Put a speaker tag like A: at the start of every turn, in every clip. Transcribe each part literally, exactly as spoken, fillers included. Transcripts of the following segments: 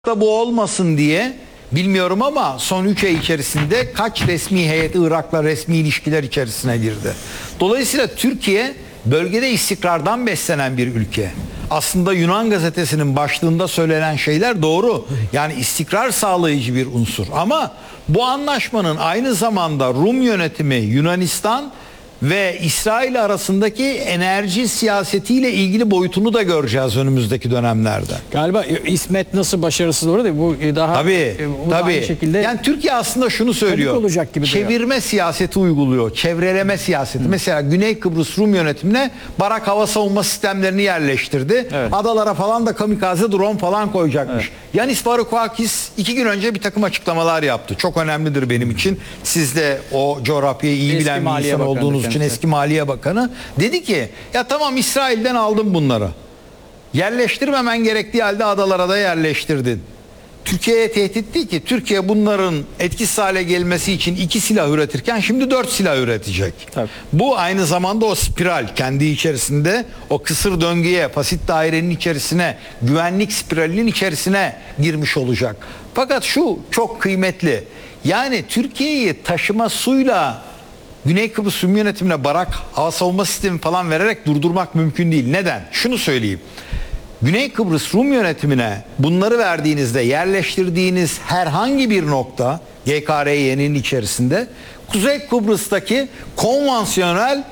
A: da bu olmasın diye bilmiyorum ama son üç ay içerisinde kaç resmi heyet Irak'la resmi ilişkiler içerisine girdi. Dolayısıyla Türkiye bölgede istikrardan beslenen bir ülke. Aslında Yunan gazetesinin başlığında söylenen şeyler doğru. Yani istikrar sağlayıcı bir unsur. Ama bu anlaşmanın aynı zamanda Rum yönetimi, Yunanistan ve İsrail arasındaki enerji siyasetiyle ilgili boyutunu da göreceğiz önümüzdeki dönemlerde.
B: Galiba İsmet nasıl başarısız orada bu daha
A: tabii,
B: bu
A: tabii.
B: aynı şekilde.
A: Yani Türkiye aslında şunu söylüyor.
B: Olacak gibi
A: çevirme
B: duruyor.
A: siyaseti uyguluyor. Çevreleme siyaseti. Hı. Mesela Güney Kıbrıs Rum yönetimine Barak hava savunma sistemlerini yerleştirdi. Evet. Adalara falan da kamikaze drone falan koyacakmış. Evet. Yanis Varoufakis iki gün önce bir takım açıklamalar yaptı. Çok önemlidir benim için. Siz de o coğrafyayı iyi eski bilen bir insan olduğunuz için eski Maliye Bakanı dedi ki ya tamam İsrail'den aldım bunları. Yerleştirmemen gerektiği halde adalara da yerleştirdin. Türkiye'ye tehdit değil ki. Türkiye bunların etkisiz hale gelmesi için iki silah üretirken şimdi dört silah üretecek. Tabii. Bu aynı zamanda o spiral kendi içerisinde o kısır döngüye, fasit dairenin içerisine, güvenlik spiralinin içerisine girmiş olacak. Fakat şu çok kıymetli. Yani Türkiye'yi taşıma suyla Güney Kıbrıs Rum yönetimine Barak hava savunma sistemi falan vererek durdurmak mümkün değil. Neden? Şunu söyleyeyim. Güney Kıbrıs Rum yönetimine bunları verdiğinizde yerleştirdiğiniz herhangi bir nokta G K R Y'nin içerisinde Kuzey Kıbrıs'taki konvansiyonel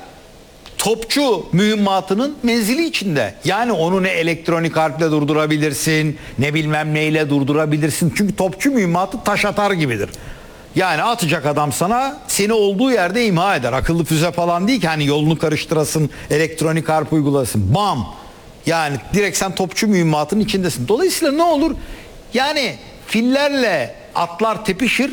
A: topçu mühimmatının menzili içinde. Yani onu ne elektronik harple durdurabilirsin, ne bilmem neyle durdurabilirsin. Çünkü topçu mühimmatı taş atar gibidir. Yani atacak adam sana seni olduğu yerde imha eder. Akıllı füze falan değil ki hani yolunu karıştırasın, elektronik harp uygulasın. Bam! Yani direkt sen topçu mühimmatının içindesin. Dolayısıyla ne olur? Yani fillerle atlar tepişir,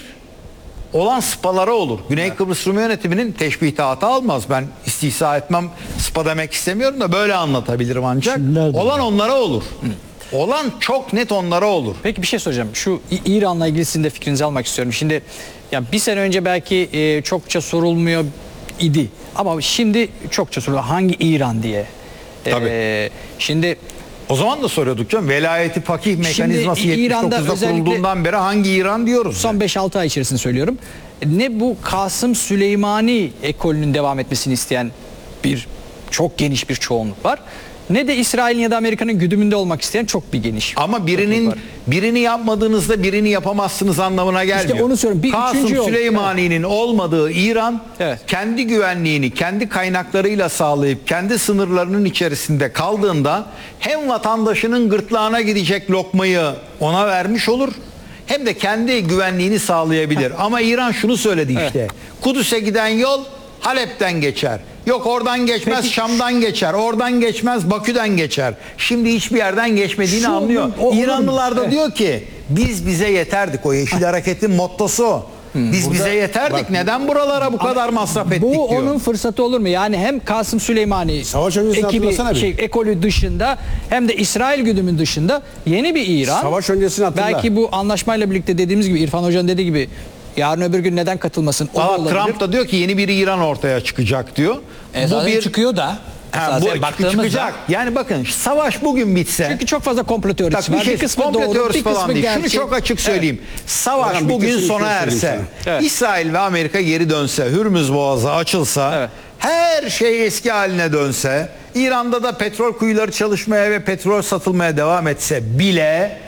A: olan spalara olur. Güney evet. Kıbrıs Rum yönetiminin teşbihte hata almaz. Ben istihza etmem, spa demek istemiyorum da böyle anlatabilirim ancak. Olan onlara olur. Hı. Olan çok net onlara olur.
B: Peki bir şey soracağım. Şu İran'la ilgili sizin de fikrinizi almak istiyorum. Şimdi ya bir sene önce belki e, çokça sorulmuyor idi. Ama şimdi çokça soruluyor. Hangi İran diye.
A: Tabii.
B: Ee, şimdi
A: o zaman da soruyorduk canım. Velayeti fakih mekanizması yetmiş dokuzda kurulduğundan beri hangi İran diyoruz?
B: Son beş altı ay içerisinde söylüyorum. Ne bu Kasım Süleymani ekolünün devam etmesini isteyen bir çok geniş bir çoğunluk var. Ne de İsrail'in ya da Amerika'nın güdümünde olmak isteyen çok bir geniş.
A: Ama birinin birini yapmadığınızda birini yapamazsınız anlamına gelmiyor.
B: İşte onu söylüyorum. Bir
A: Kasım Süleymani'nin evet. olmadığı İran
B: evet.
A: kendi güvenliğini kendi kaynaklarıyla sağlayıp kendi sınırlarının içerisinde kaldığında hem vatandaşının gırtlağına gidecek lokmayı ona vermiş olur hem de kendi güvenliğini sağlayabilir. Ama İran şunu söyledi işte. Evet. Kudüs'e giden yol Halep'ten geçer. Yok oradan geçmez, peki, Şam'dan geçer. Oradan geçmez, Bakü'den geçer. Şimdi hiçbir yerden geçmediğini şu, anlıyor. O, İranlılar da evet. diyor ki biz bize yeterdik. O Yeşil Hareket'in mottosu. Hmm, biz burada, bize yeterdik. Bak, neden buralara bu kadar masraf ettik
B: bu
A: diyor.
B: Bu onun fırsatı olur mu? Yani hem Kasım Süleymani ekibi şey, ekolü dışında hem de İsrail güdümün dışında yeni bir İran.
C: Savaş öncesini hatırla.
B: Belki bu anlaşmayla birlikte dediğimiz gibi İrfan Hoca'nın dediği gibi yarın öbür gün neden katılmasın? O
A: Aa, da Trump da diyor ki yeni bir İran ortaya çıkacak diyor.
D: E, bu bir çıkıyor da.
A: Ha, bu çıkacak. Yani bakın savaş bugün bitse.
B: Çünkü çok fazla komplo teorisi var.
A: Bir, şey,
B: bir kısmı
A: komplo
B: doğru, bir
A: falan
B: kısmı
A: değil.
B: gerçek.
A: Şunu çok açık söyleyeyim. Evet. Savaş Oradan bugün sona erse, evet. İsrail ve Amerika geri dönse, Hürmüz Boğazı açılsa, evet. her şey eski haline dönse, İran'da da petrol kuyuları çalışmaya ve petrol satılmaya devam etse bile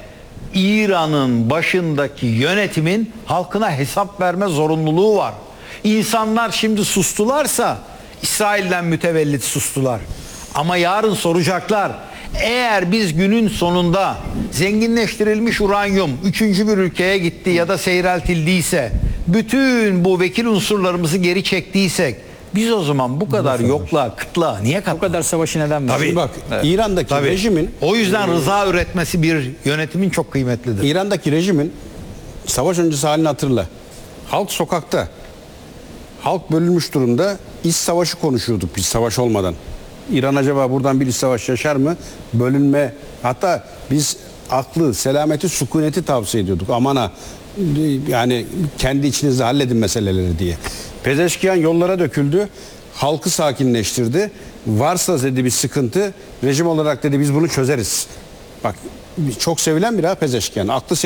A: İran'ın başındaki yönetimin halkına hesap verme zorunluluğu var. İnsanlar şimdi sustularsa İsrail'den mütevellit sustular. Ama yarın soracaklar. Eğer biz günün sonunda zenginleştirilmiş uranyum üçüncü bir ülkeye gitti ya da seyreltildiyse, bütün bu vekil unsurlarımızı geri çektiysek, biz o zaman bu kadar yokla, kıtla niye kattık?
B: Bu kadar savaşı neden var?
C: Tabii bak evet. İran'daki Tabii. rejimin...
A: O yüzden rıza üretmesi bir yönetimin çok kıymetlidir.
C: İran'daki rejimin savaş öncesi halini hatırla. Halk sokakta. Halk bölünmüş durumda. İç savaşı konuşuyorduk biz savaş olmadan. İran acaba buradan bir iç savaş yaşar mı? Bölünme. Hatta biz aklı, selameti, sükuneti tavsiye ediyorduk. Amana yani kendi içinizde halledin meseleleri diye. Pezeşkiyan yollara döküldü. Halkı sakinleştirdi. Varsa dedi bir sıkıntı, rejim olarak dedi biz bunu çözeriz. Bak çok sevilen bir ha Pezeşken. Aklı